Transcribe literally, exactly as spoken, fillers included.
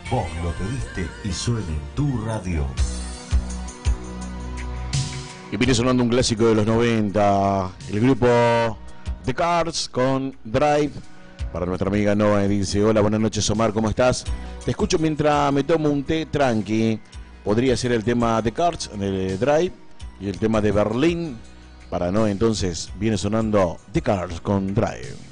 Vos lo pediste y suena en tu radio. Y viene sonando un clásico de los noventa, el grupo The Cars con Drive. Para nuestra amiga Noa, dice: hola, buenas noches Omar, ¿cómo estás? Te escucho mientras me tomo un té tranqui. Podría ser el tema The Cars, de Drive, y el tema de Berlín. Para Noa, entonces, viene sonando The Cars con Drive.